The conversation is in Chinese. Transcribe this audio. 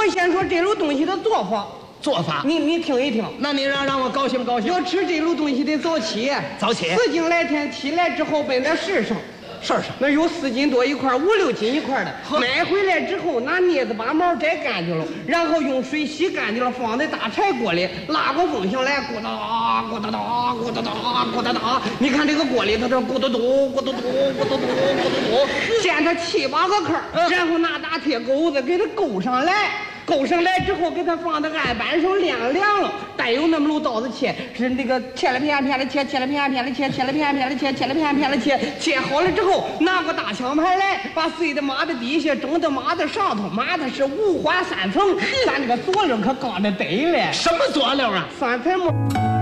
我先说这路东西的做法，你听一听。 那你让我高兴不高兴？ 要吃这路东西得早起， 早起 4斤来天，起来之后奔那市上。那有4斤多一块，5、6斤一块的，买回来之后拿镊子把毛摘干净了，然后用水洗干净了，放在大柴锅里，拉个风响来，咕哒咕哒哒咕哒哒咕哒哒。你看这个锅里，它这咕嘟嘟咕嘟嘟咕嘟嘟咕嘟嘟，煎它7、8个坑，然后拿大铁钩子给它勾上来。勾上来之后，给它放在案板上晾了，带有那么路刀子切，是那个切了片片的切，切了片片的切，切了片片的切，切了片片的切，切好了之后，拿个大枪牌来，把碎的码在底下，蒸的码在上头，码的是5花3层，咱这个佐料可刚的得了。 什么佐料啊？ 酸菜末。